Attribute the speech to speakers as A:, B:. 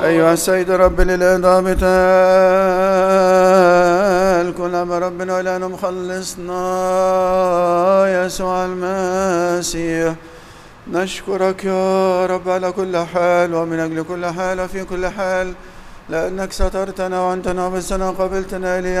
A: أيها السيد رب للإضافة الكل ربنا وإلهنا مخلصنا يسوع المسيح، نشكرك يا رب على كل حال ومن أجل كل حال وفي كل حال، لأنك سترتنا وأنتنا وبسنا قبلتنا إليك